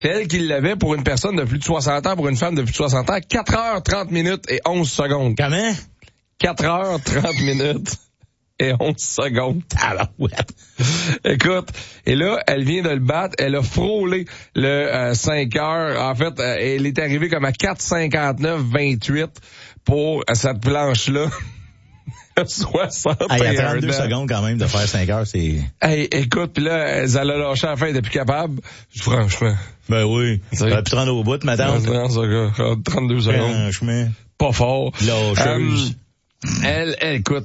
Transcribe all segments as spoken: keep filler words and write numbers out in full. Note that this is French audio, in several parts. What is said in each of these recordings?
C'est elle qui l'avait pour une personne de plus de soixante ans, pour une femme de plus de soixante ans, quatre heures trente minutes et onze secondes. Comment? quatre heures trente minutes et onze secondes. Ah bah ouais. Écoute, et là, elle vient de le battre, elle a frôlé le euh, cinq heures. En fait, euh, elle est arrivée comme à quatre cinquante-neuf vingt-huit pour euh, cette planche-là. soixante et un Il y a trente-deux ans. secondes quand même de faire cinq heures, c'est... Hey, écoute, puis là, elle a lâché à la fin, elle était plus capable. Franchement. Ben oui. C'est- T'aurais pu te rendre au bout, madame. trente-deux secondes. Franchement. Pas fort. Lâcheuse. Euh, elle, elle, écoute,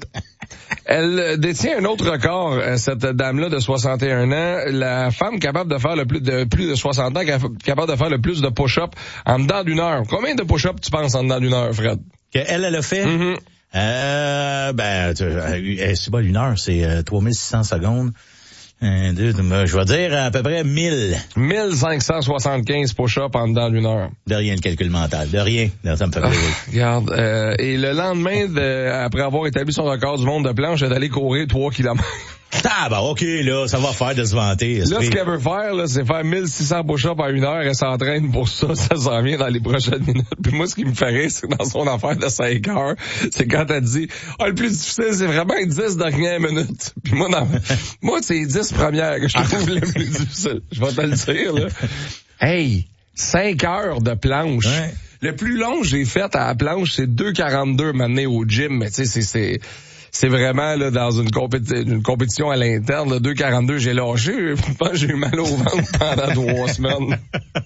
elle détient un autre record, euh, cette dame-là de soixante et un ans. La femme capable de faire le plus de plus de soixante ans, capable de faire le plus de push-up en dedans d'une heure. Combien de push-up tu penses en dedans d'une heure, Fred? Qu'elle, elle a fait? Mm-hmm. Euh, ben, tu- euh, c'est pas une heure, c'est euh, trois mille six cents secondes. Un, deux, je vais dire à peu près mille. mille cinq cent soixante-quinze push-ups en dedans d'une heure. De rien le calcul mental, de rien. Non, ça me fait plaisir. Ah, regarde, euh, et le lendemain, de, après avoir établi son record du monde de planche, elle est allée courir trois kilomètres. Ah bah ok, là, ça va faire de se vanter. Là, esprit. ce qu'elle veut faire, là, c'est faire mille six cents push-ups en une heure. Elle s'entraîne pour ça. Ça s'en vient dans les prochaines minutes. Puis moi, ce qui me fait rire, c'est que dans son affaire de cinq heures, c'est quand elle dit, ah, le plus difficile, c'est vraiment les dix dernières minutes. Puis moi, dans, moi, c'est les dix premières que je trouve les plus difficiles. Je vais te le dire, là. Hey, cinq heures de planche. Ouais. Le plus long que j'ai fait à la planche, c'est deux quarante-deux m'amener au gym. Mais tu sais, c'est, c'est, c'est vraiment là dans une, compéti- une compétition à l'interne. Là, deux quarante-deux, j'ai lâché. Je pense que j'ai eu mal au ventre pendant trois semaines.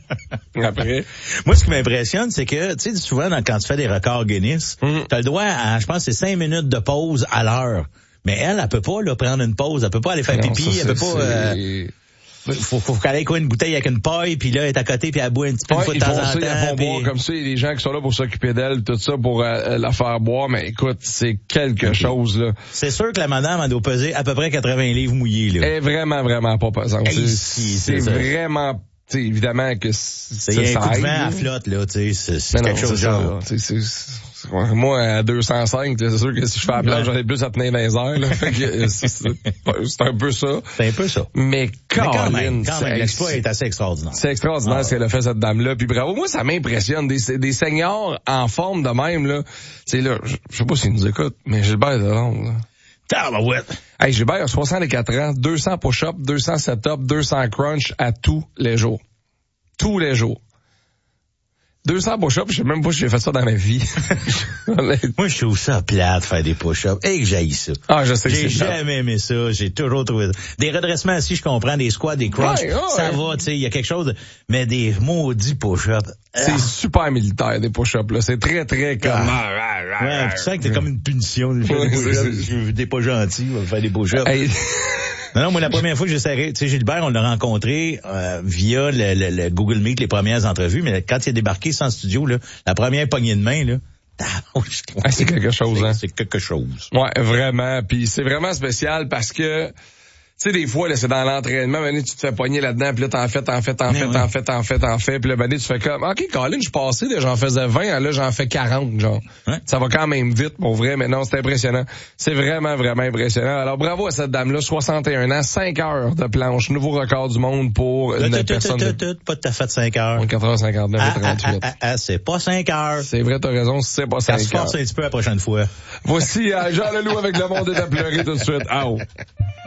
Après. Moi, ce qui m'impressionne, c'est que, tu sais, souvent, dans- quand tu fais des records Guinness, Mhm. t'as le droit à, je pense, c'est cinq minutes de pause à l'heure. Mais elle, elle peut pas, là, prendre une pause. Elle peut pas aller faire Non, pipi. ça, Elle peut c'est- pas, euh, c'est- faut, faut qu'elle aille quoi, une bouteille avec une paille, puis là, elle est à côté, puis elle boit un petit peu Ouais, une fois de ils temps font en ça, ils temps. font puis- boire comme ça. Il y a des gens qui sont là pour s'occuper d'elle, tout ça, pour euh, la faire boire. Mais écoute, c'est quelque chose, là. C'est sûr que la madame, elle doit peser à peu près quatre-vingts livres mouillés, là. Elle est vraiment, vraiment pas pesante. Hey, C'est- si, c'est c'est ça. vraiment, tu sais, évidemment que c'est C'est un coup de aide, vent là. à flotte, là, tu sais, c'est, c'est Mais quelque non, chose de c'est ça, genre. là. C'est- c'est- c'est- moi, à deux cent cinq, c'est sûr que si je fais la planche, Ouais. j'en ai plus à tenir dans les airs, là. Fait que, euh, c'est, c'est c'est un peu ça. C'est un peu ça. Mais, Mais quand Colin, même, quand c'est- même, l'exploit est assez extraordinaire. C'est extraordinaire Ah, ce qu'elle a fait, cette dame-là. Puis bravo, moi, ça m'impressionne. Des, des seniors en forme de même, là. C'est là, je je sais pas s'ils nous écoutent, mais Gilbert Delonge, là. Tabarouette. Hey, Gilbert a soixante-quatre ans, deux cents push-ups, deux cents set-ups, deux cents crunch à tous les jours. Tous les jours. deux cents push-ups, je sais même pas si j'ai fait ça dans ma vie. Moi, je trouve ça plate, faire des push-ups. Et que j'haïs ça. Ah, je sais que J'ai c'est plate. jamais aimé ça. J'ai toujours trouvé ça. Des redressements assis, je comprends. Des squats, des crunchs, Ouais, ouais, ça ouais. va, tu sais, il y a quelque chose. de- Mais des maudits push-ups. C'est Ah. super militaire, des push-ups, là. C'est très, très comme... Ouais, tu sens que t'es comme une punition. Des, Ouais, push-ups. c'est- Je- T'es pas gentil, on va faire des push-ups. Hey. Non, non, moi, la première fois que j'ai serré, tu sais, Gilbert, on l'a rencontré euh, via le, le, le Google Meet, les premières entrevues, mais quand il est débarqué sans studio, là, la première poignée de main, là, Ah, c'est quelque chose, hein. c'est quelque chose. Ouais, vraiment. Puis c'est vraiment spécial parce que, tu sais, des fois, là, c'est dans l'entraînement, maintenant, tu te fais pogner là-dedans, puis là, t'en fais, t'en fais, t'en Mais fais, oui. t'en fais, t'en fais, t'en fais, puis là, ben, tu fais comme, OK, Colin, je suis passé, là, j'en faisais vingt, là, j'en fais quarante, genre. Ouais. Ça va quand même vite, pour vrai, mais non, c'est impressionnant. C'est vraiment, vraiment impressionnant. Alors, bravo à cette dame-là, soixante et un ans, cinq heures de planche, nouveau record du monde pour Là, une tout, tout, personne tout, de tout, pas tout à fait cinq heures. quatre heures cinquante-neuf Ah, et ah, trente-huit. ah, ah, c'est pas cinq heures. C'est vrai, t'as raison, c'est pas Ça cinq se heures. force un petit peu la prochaine fois. Voici euh, Jean Leloup avec Le Monde est à pleurer tout de suite. Out.